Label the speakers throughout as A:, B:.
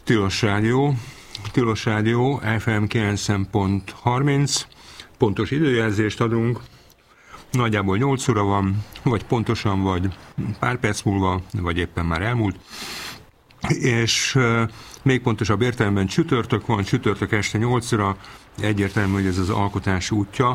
A: Tilos Rádió, FM 90.30, pontos időjelzést adunk, nagyjából 8 óra van, vagy pontosan, vagy pár perc múlva, vagy éppen már elmúlt, és még pontosabb értelemben csütörtök van, csütörtök este 8 óra, egyértelmű, hogy ez az alkotás útja.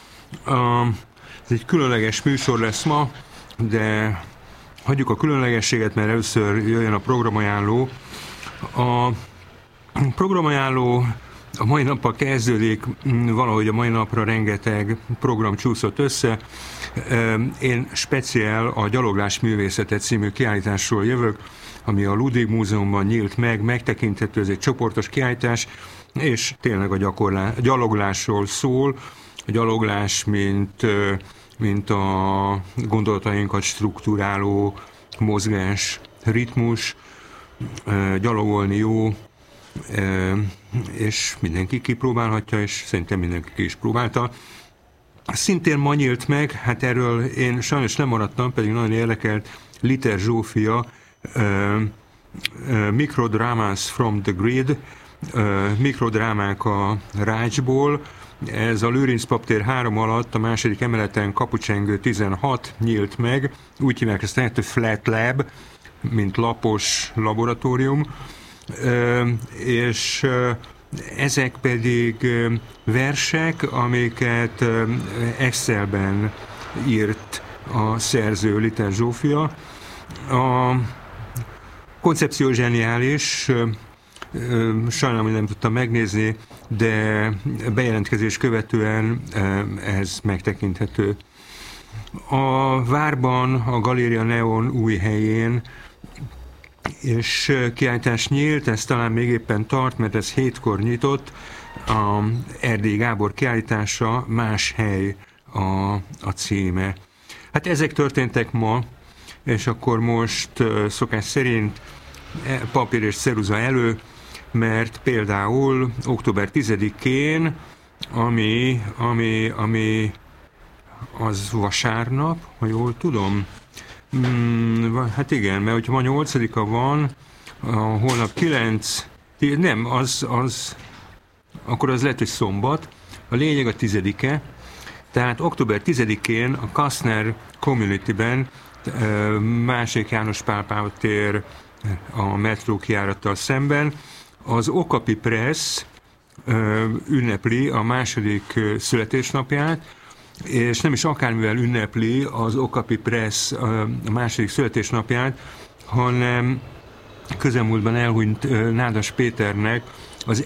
A: Ez egy különleges műsor lesz ma, de hagyjuk a különlegességet, mert először jöjjön a programajánló. A programajánló a mai nappal kezdődik, valahogy a mai napra rengeteg program csúszott össze. Én speciál a Gyaloglás művészete című kiállításról jövök, ami a Ludwig Múzeumban nyílt meg, megtekinthető, ez egy csoportos kiállítás, és tényleg a gyaloglásról szól. A gyaloglás, mint a gondolatainkat strukturáló mozgás, ritmus, gyalogolni jó, és mindenki kipróbálhatja, és szerintem mindenki ki is próbálta. Szintén ma nyílt meg, hát erről én sajnos nem maradtam, pedig nagyon érdekelt, Liter Zsófia, Microdramas from the Grid, mikrodrámák a rácsból. Ez a Lőrinc Paptér 3 alatt, a második emeleten Kapucsengő 16 nyílt meg, úgy hívják ezt, hogy Flat Lab, mint lapos laboratórium, és ezek pedig versek, amiket Excelben írt a szerző, Liter Zsófia. A koncepció zseniális, sajnálom, hogy nem tudtam megnézni, de bejelentkezés követően ez megtekinthető. A Várban, a Galéria Neon új helyén és kiállítás nyílt, ez talán még éppen tart, mert ez 7-kor nyitott, a Erdélyi Gábor kiállítása, Más hely a címe. Hát ezek történtek ma, és akkor most szokás szerint papír és ceruza elő, mert például október 10-én, ami az vasárnap, ha jól tudom, hát igen, mert hogyha ma 8-a van, holnap 9, nem, akkor az lehet, hogy szombat, a lényeg a 10-e, tehát október 10-én a Kastner Community-ben, másik János Pál Pál tér a metró kijárattal szemben, az Okapi Press ünnepli a második születésnapját, és nem is akármivel ünnepli az Okapi Press a második születésnapját, hanem közelmúltban elhunyt Nádas Péternek az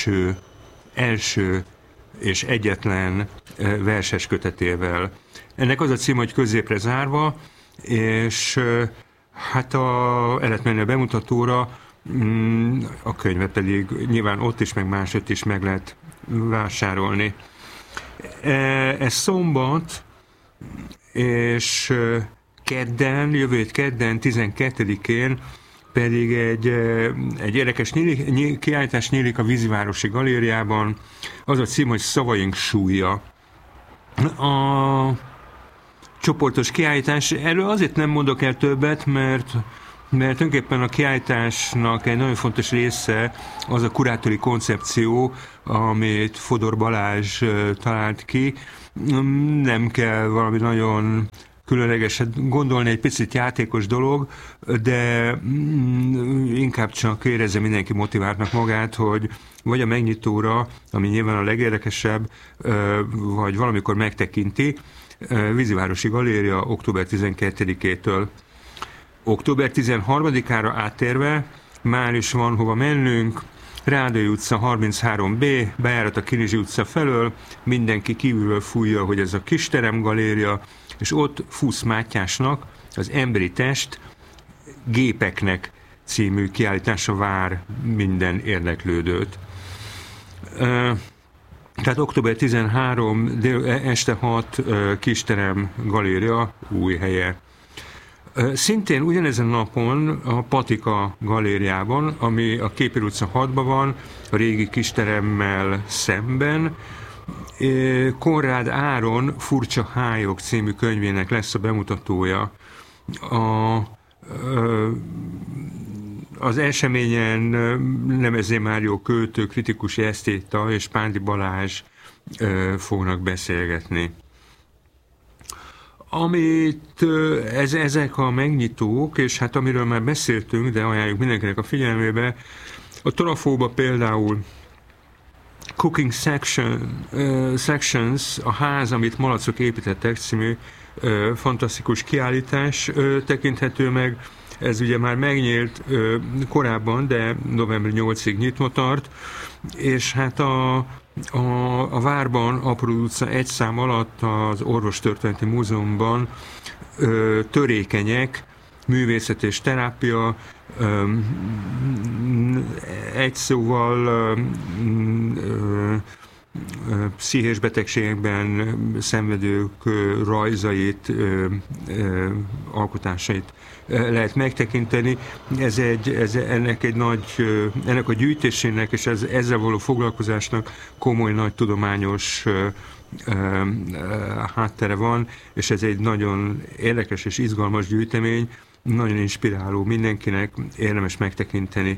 A: első és egyetlen verses kötetével. Ennek az a cím, hogy Középre zárva, és hát el lehet menni a bemutatóra, a könyve pedig nyilván ott is, meg máshogy is meg lehet vásárolni. Ez szombat, és jövő hét kedden, 12-én pedig egy érdekes kiállítás nyílik a Vízivárosi Galériában. Az a cím, hogy Szavaink súlya. A csoportos kiállítás, erről azért nem mondok el többet, mert tulajdonképpen a kiállításnak egy nagyon fontos része az a kurátori koncepció, amit Fodor Balázs talált ki. Nem kell valami nagyon különlegeset gondolni, egy picit játékos dolog, de inkább csak érezze mindenki motiváltnak magát, hogy vagy a megnyitóra, ami nyilván a legérdekesebb, vagy valamikor megtekinti, Vízivárosi Galéria október 12-től. Október 13-ára áttérve már is van hova mennünk, Rádai utca 33B, bejárat a Kinizsi utca felől, mindenki kívülről fújja, hogy ez a Kisterem Galéria, és ott Fusz Mátyásnak az Emberi test gépeknek című kiállítása vár minden érdeklődőt. Tehát október 13, este 6, Kisterem Galéria új helye. Szintén ugyanezen napon a Patika Galériában, ami a Képér utca 6-ban van, a régi Kisteremmel szemben, Konrád Áron Furcsa hályok című könyvének lesz a bemutatója. Az eseményen Nemezé Márió költő, kritikus esztéta és Pándi Balázs fognak beszélgetni. Amit ezek a megnyitók, és hát amiről már beszéltünk, de ajánljuk mindenkinek a figyelmébe, a Torafóba például Cooking Sections, a ház, amit malacok építettek című fantasztikus kiállítás tekinthető meg. Ez ugye már megnyílt korábban, de november 8-ig nyitva tart, és hát a várban, Apró utca 1 szám alatt az Orvostörténeti Múzeumban törékenyek, művészet és terápia, egy szóval pszichés betegségekben szenvedők rajzait, alkotásait lehet megtekinteni. Ennek a gyűjtésének és ezzel való foglalkozásnak komoly nagy tudományos háttere van, és ez egy nagyon érdekes és izgalmas gyűjtemény, nagyon inspiráló, mindenkinek érdemes megtekinteni.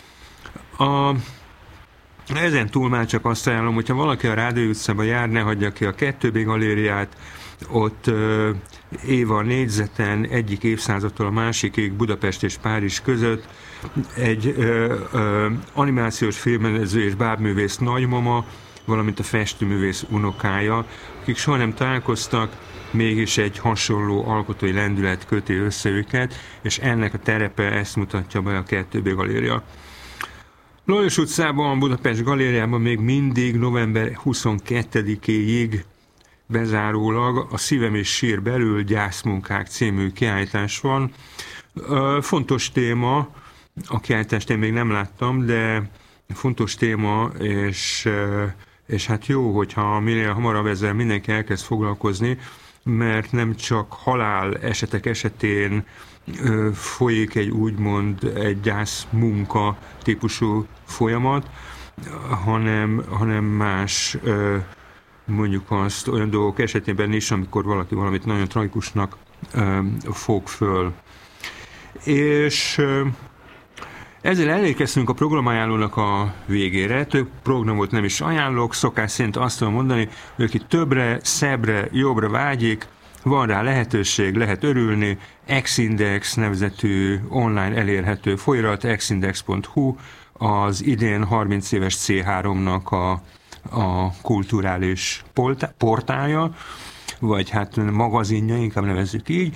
A: Ezen túl már csak azt ajánlom, hogyha valaki a Rádió utcában jár, ne hagyja ki a 2B galériát, ott Éva négyzeten egyik évszázadtól a másikig Budapest és Párizs között egy animációs filmrendező és bábművész nagymama, valamint a festőművész unokája, akik soha nem találkoztak, mégis egy hasonló alkotói lendület köti össze őket, és ennek a terepe ezt mutatja be a 2B galéria. Lajos utcában, Budapest galériában még mindig november 22-éig bezárólag a Szívem és sír belül gyászmunkák című kiállítás van. Fontos téma, a kiállítást én még nem láttam, de fontos téma, és hát jó, hogyha minél hamarabb ezzel mindenki elkezd foglalkozni, mert nem csak halál esetek esetén folyik egy gyászmunka típusú folyamat, hanem más, mondjuk azt olyan dolgok esetében is, amikor valaki valamit nagyon tragikusnak fog föl. És ezzel elérkeztünk a programajánlónak a végére. Több programot nem is ajánlok, szokás szerint azt tudom mondani, hogy aki többre, szebbre, jobbra vágyik, van rá lehetőség, lehet örülni. Exindex nevezetű online elérhető folyirat, exindex.hu, az idén 30 éves C3-nak a kulturális portálja, vagy hát magazinja, inkább nevezzük így.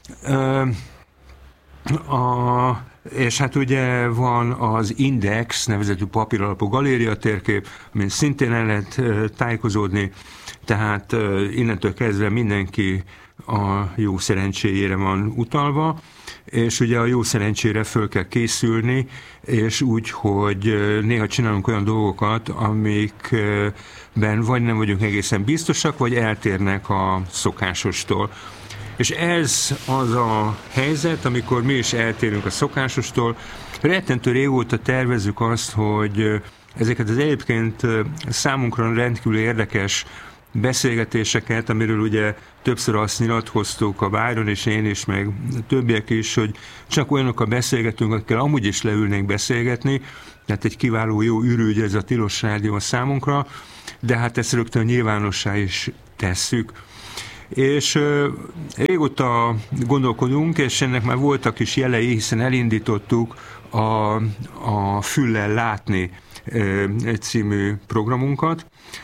A: És hát ugye van az Index nevezetű papíralapú galéria térkép, amin szintén el lehet tájékozódni, tehát innentől kezdve mindenki a jó szerencséjére van utalva, és ugye a jó szerencsére föl kell készülni, és úgy, hogy néha csinálunk olyan dolgokat, amikben vagy nem vagyunk egészen biztosak, vagy eltérnek a szokásostól. És ez az a helyzet, amikor mi is eltérünk a szokásostól. Rettentő régóta tervezzük azt, hogy ezeket az egyébként számunkra rendkívül érdekes beszélgetéseket, amiről ugye többször azt nyilatkoztuk, a Byron és én is, meg többiek is, hogy csak olyanokkal beszélgetünk, akikkel amúgy is leülnénk beszélgetni, tehát egy kiváló jó ürügy ez a Tilos Rádió számunkra, de hát ezt rögtön nyilvánossá is tesszük. És régóta gondolkodunk, és ennek már voltak is jelei, hiszen elindítottuk a Füllel látni című programunkat,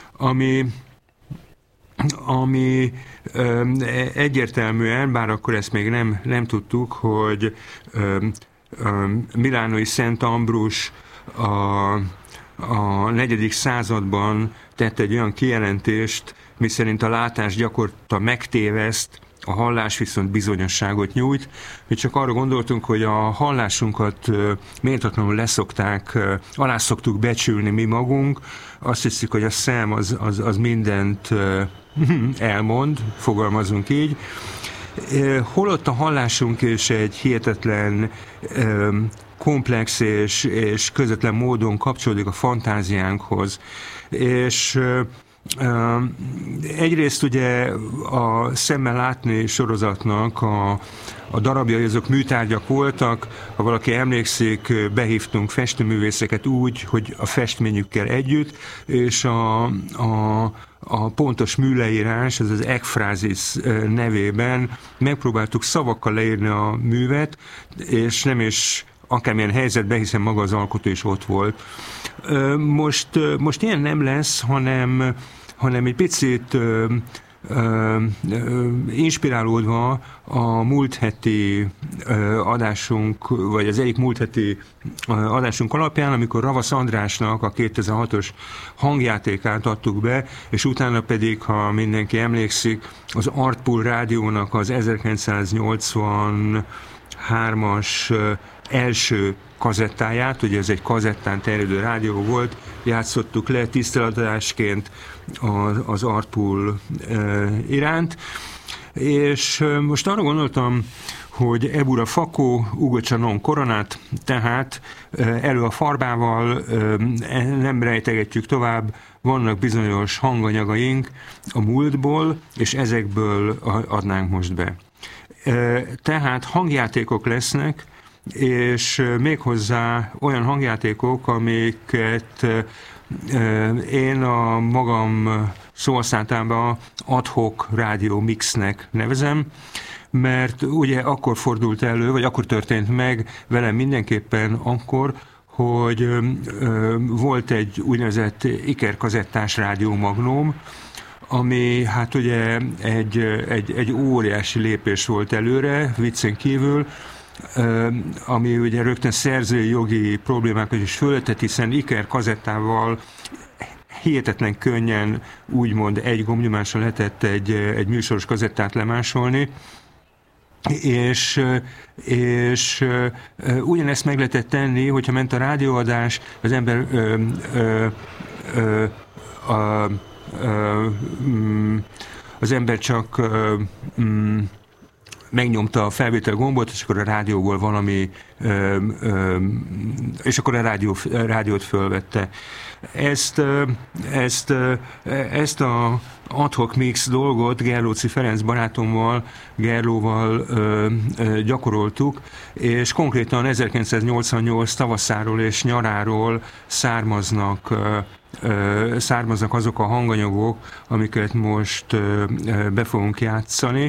A: ami egyértelműen, bár akkor ezt még nem tudtuk, hogy milánói Szent Ambrus a 4. században tett egy olyan kijelentést, miszerint a látás gyakorta megtéveszt, a hallás viszont bizonyosságot nyújt. Mi csak arra gondoltunk, hogy a hallásunkat méltatlanul alá szoktuk becsülni mi magunk. Azt hiszük, hogy a szem az mindent elmond, fogalmazunk így. Holott a hallásunk is egy hihetetlen komplex és közvetlen módon kapcsolódik a fantáziánkhoz. És Egyrészt ugye a Szemmel látni sorozatnak a darabjai azok műtárgyak voltak, ha valaki emlékszik, behívtunk festőművészeket úgy, hogy a festményükkel együtt, és a pontos műleírás, ez az ekfrázis nevében megpróbáltuk szavakkal leírni a művet, és nem is akármilyen helyzetben, hiszen maga az alkotó is ott volt. Most ilyen nem lesz, hanem egy picit inspirálódva a múlt heti adásunk, vagy az egyik múlt heti adásunk alapján, amikor Ravasz Andrásnak a 2006-os hangjátékát adtuk be, és utána pedig, ha mindenki emlékszik, az Artpool rádiónak az 1983-as első kazettáját, ugye ez egy kazettán terjedő rádió volt, játszottuk le tiszteletadásként az Artpool iránt, és most arra gondoltam, hogy Ebura Fakó, Ugocsa non koronát, tehát elő a farbával, nem rejtegetjük tovább, vannak bizonyos hanganyagaink a múltból, és ezekből adnánk most be. Tehát hangjátékok lesznek, és méghozzá olyan hangjátékok, amiket én a magam szóhasználatában ad hoc rádió mixnek nevezem, mert ugye akkor fordult elő, vagy akkor történt meg velem mindenképpen akkor, hogy volt egy úgynevezett ikerkazettás rádiómagnóm, ami hát ugye egy óriási lépés volt előre, viccen kívül, ami ugye rögtön szerzői jogi problémákat is föltett, hiszen Iker kazettával hihetetlen könnyen, úgymond egy gombnyomással lehetett egy műsoros kazettát lemásolni, és ugyanezt meg lehetett tenni, hogyha ment a rádióadás, az ember az ember csak megnyomta a felvétel gombot, és akkor a rádióból valami, és akkor a rádiót fölvette. Ezt a ad hoc mix dolgot Gerlóci Ferenc barátommal, Gerlóval gyakoroltuk, és konkrétan 1988 tavaszáról és nyaráról származnak azok a hanganyagok, amiket most be fogunk játszani.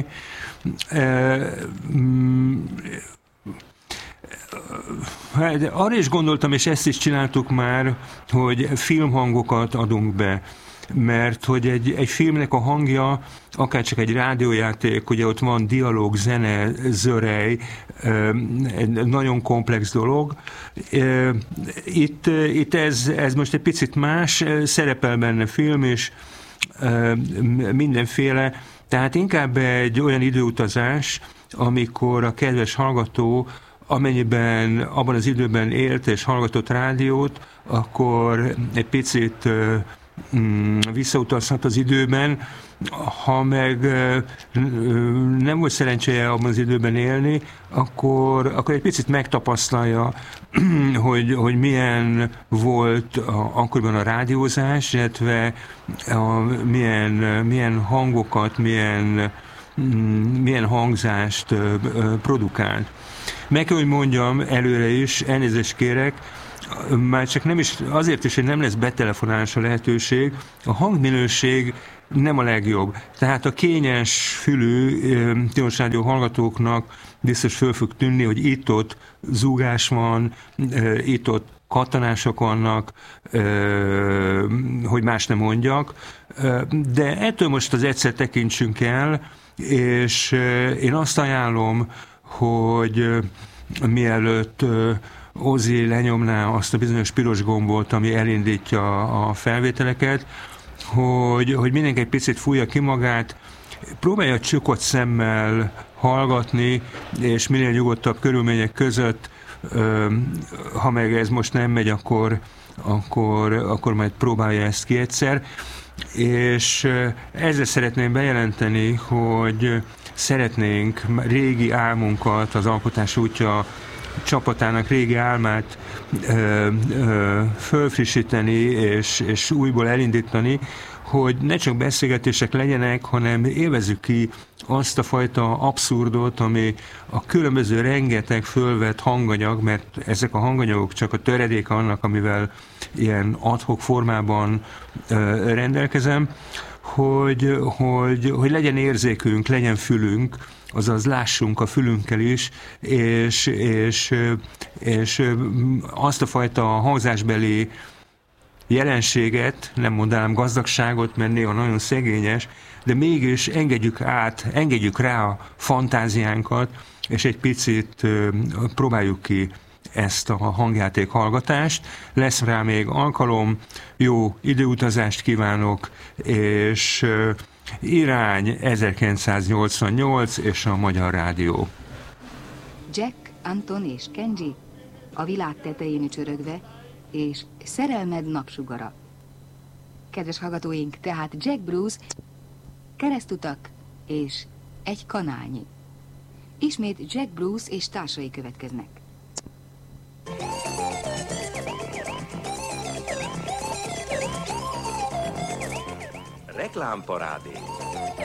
A: Arra is gondoltam, és ezt is csináltuk már, hogy filmhangokat adunk be, mert hogy egy filmnek a hangja, akárcsak egy rádiójáték, ugye ott van dialóg, zene, zörej, egy nagyon komplex dolog. Itt ez most egy picit más, szerepel benne film is, mindenféle, tehát inkább egy olyan időutazás, amikor a kedves hallgató, amennyiben abban az időben élt és hallgatott rádiót, akkor egy picit visszautazhat az időben, ha meg nem volt szerencséje abban az időben élni, akkor egy picit megtapasztalja, hogy milyen volt akkoriban a rádiózás, illetve milyen hangokat, milyen hangzást produkált. Meg kell, hogy mondjam előre is, elnézést kérek, már csak nem is, azért is, hogy nem lesz betelefonálás a lehetőség, a hangminőség nem a legjobb. Tehát a kényes fülű Tilos Rádió hallgatóknak biztos föl fog tűnni, hogy itt-ott zúgás van, itt-ott kattanások vannak, hogy más nem mondjak, de ettől most az egyszer tekintsünk el, és én azt ajánlom, hogy mielőtt Ozzy lenyomná azt a bizonyos piros gombot, ami elindítja a felvételeket, hogy mindenki egy picit fújja ki magát, próbálja csukott szemmel hallgatni, és minél nyugodtabb körülmények között, ha meg ez most nem megy, akkor majd próbálja ezt ki egyszer. És ezzel szeretném bejelenteni, hogy szeretnénk régi álmunkat, az Alkotás útja csapatának régi álmát fölfrissíteni és újból elindítani, hogy ne csak beszélgetések legyenek, hanem élvezzük ki azt a fajta abszurdot, ami a különböző rengeteg fölvett hanganyag, mert ezek a hanganyagok csak a töredéke annak, amivel ilyen ad-hoc formában rendelkezem, hogy legyen érzékünk, legyen fülünk, azaz lássunk a fülünkkel is, és azt a fajta hangzásbeli jelenséget, nem mondanám gazdagságot, mert néha nagyon szegényes, de mégis engedjük rá a fantáziánkat, és egy picit próbáljuk ki ezt a hangjáték hallgatást. Lesz rá még alkalom, jó időutazást kívánok, és irány 1988 és a Magyar Rádió.
B: Jack, Anton és Kenji a világ tetején csörögve, és szerelmed napsugara. Kedves hallgatóink, tehát Jack Bruce, keresztutak és egy kanálnyi. Ismét Jack Bruce és társai következnek.
C: Reklámparádé.